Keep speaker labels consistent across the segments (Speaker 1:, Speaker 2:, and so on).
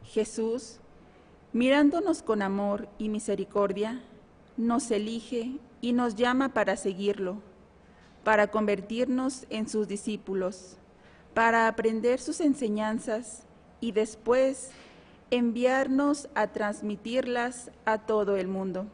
Speaker 1: Jesús, mirándonos con amor y misericordia, nos elige y nos llama para seguirlo, para convertirnos en sus discípulos, para aprender sus enseñanzas y después enviarnos a transmitirlas a todo el mundo.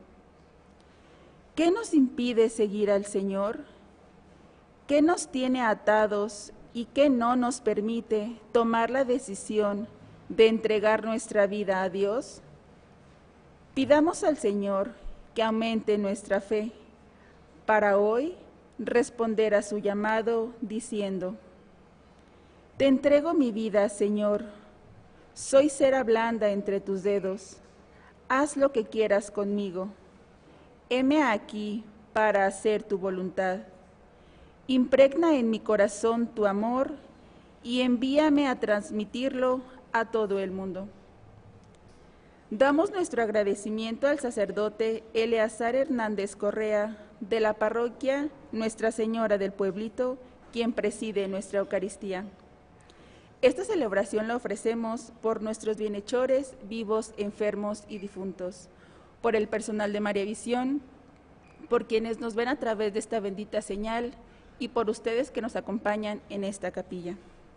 Speaker 1: ¿Qué nos impide seguir al Señor? ¿Qué nos tiene atados y qué no nos permite tomar la decisión de entregar nuestra vida a Dios? Pidamos al Señor que aumente nuestra fe para hoy responder a su llamado diciendo: Te entrego mi vida, Señor. Soy cera blanda entre tus dedos. Haz lo que quieras conmigo. Heme aquí para hacer tu voluntad. Impregna en mi corazón tu amor y envíame a transmitirlo a todo el mundo. Damos nuestro agradecimiento al sacerdote Eleazar Hernández Correa de la parroquia Nuestra Señora del Pueblito, quien preside nuestra Eucaristía. Esta celebración la ofrecemos por nuestros bienhechores, vivos, enfermos y difuntos, por el personal de María Visión, por quienes nos ven a través de esta bendita señal y por ustedes que nos acompañan en esta capilla.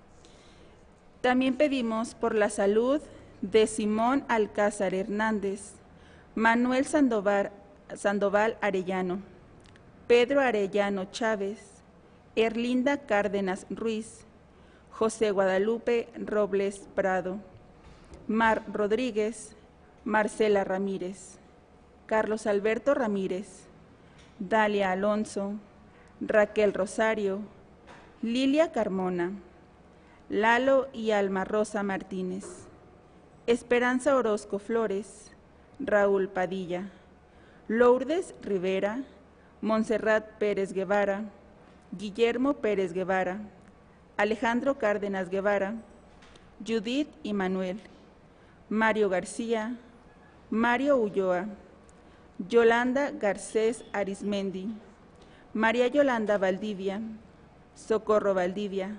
Speaker 1: También pedimos por la salud de Simón Alcázar Hernández, Manuel Sandoval Arellano, Pedro Arellano Chávez, Erlinda Cárdenas Ruiz, José Guadalupe Robles Prado, Mar Rodríguez, Marcela Ramírez, Carlos Alberto Ramírez, Dalia Alonso, Raquel Rosario, Lilia Carmona, Lalo y Alma Rosa Martínez, Esperanza Orozco Flores, Raúl Padilla, Lourdes Rivera, Montserrat Pérez Guevara, Guillermo Pérez Guevara, Alejandro Cárdenas Guevara, Judith y Manuel, Mario García, Mario Ulloa, Yolanda Garcés Arismendi, María Yolanda Valdivia, Socorro Valdivia,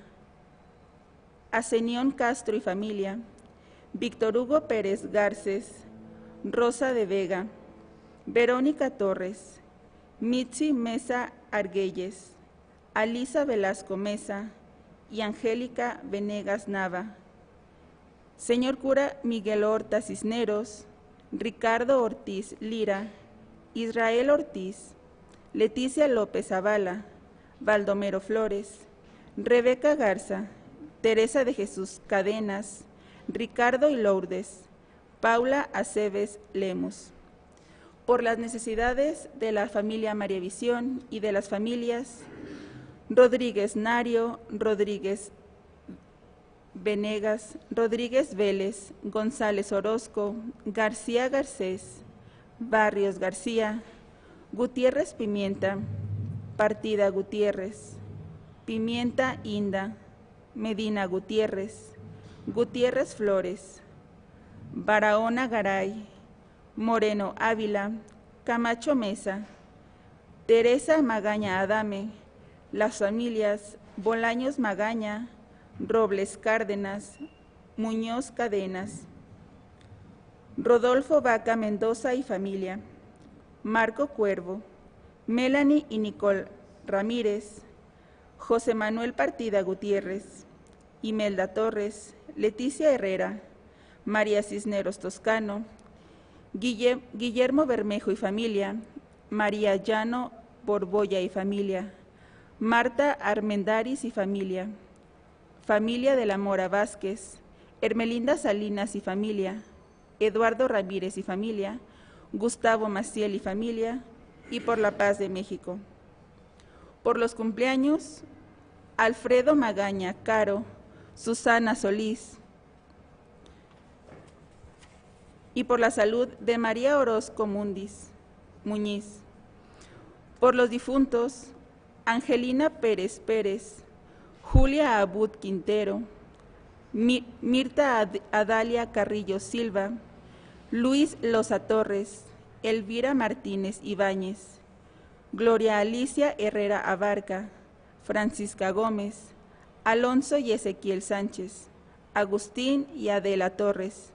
Speaker 1: Asenión Castro y familia, Víctor Hugo Pérez Garces, Rosa de Vega, Verónica Torres, Mitzi Mesa Argüelles, Alisa Velasco Mesa y Angélica Venegas Nava, señor cura Miguel Horta Cisneros, Ricardo Ortiz Lira, Israel Ortiz, Leticia López Zavala, Baldomero Flores, Rebeca Garza, Teresa de Jesús Cadenas, Ricardo y Lourdes, Paula Aceves Lemos. Por las necesidades de la familia María Visión y de las familias Rodríguez Nario, Rodríguez Venegas, Rodríguez Vélez, González Orozco, García Garcés, Barrios García, Gutiérrez Pimienta, Partida Gutiérrez, Pimienta Inda, Medina Gutiérrez, Gutiérrez Flores, Barahona Garay, Moreno Ávila, Camacho Mesa, Teresa Magaña Adame, las familias Bolaños Magaña, Robles Cárdenas, Muñoz Cadenas, Rodolfo Vaca Mendoza y familia, Marco Cuervo, Melanie y Nicole Ramírez, José Manuel Partida Gutiérrez, Imelda Torres, Leticia Herrera, María Cisneros Toscano, Guillermo Bermejo y familia, María Llano Borbolla y familia, Marta Armendáriz y familia, familia de la Mora Vázquez, Hermelinda Salinas y familia, Eduardo Ramírez y familia, Gustavo Maciel y familia, y por la paz de México. Por los cumpleaños, Alfredo Magaña Caro, Susana Solís, y por la salud de María Orozco Muñiz. Por los difuntos, Angelina Pérez Pérez, Julia Abud Quintero, Mirta Adalia Carrillo Silva, Luis Loza Torres, Elvira Martínez Ibáñez, Gloria Alicia Herrera Abarca, Francisca Gómez, Alonso y Ezequiel Sánchez, Agustín y Adela Torres,